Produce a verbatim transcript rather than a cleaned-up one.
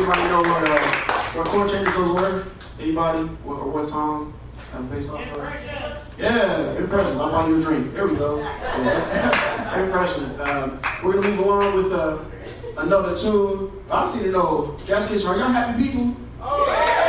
Anybody know what uh, what chord changes those were? Anybody? What, or what song that's based off of? Yeah, Impressions. I'll buy you a drink. There we go. Yeah. Impressions. Um, we're gonna move along with uh, another tune. I just need to know, Gas Kitchen, are y'all happy people? Oh, yeah.